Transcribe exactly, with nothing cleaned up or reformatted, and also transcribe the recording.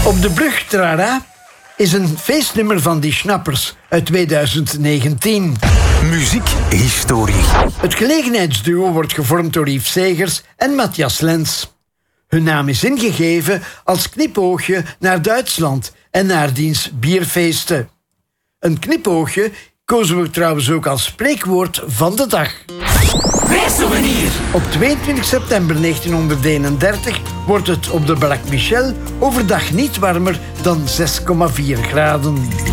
Op de brug Trara is een feestnummer van Die Schnappers uit tweeduizend negentien. Muziekhistorie. Het gelegenheidsduo wordt gevormd door Yves Segers en Matthias Lens. Hun naam is ingegeven als knipoogje naar Duitsland en naar diens bierfeesten. Een knipoogje kozen we trouwens ook als spreekwoord van de dag. Reissouvenir. Op tweeëntwintig september negentienhonderdeenendertig wordt het op de Ballac Michel overdag niet warmer dan zes komma vier graden.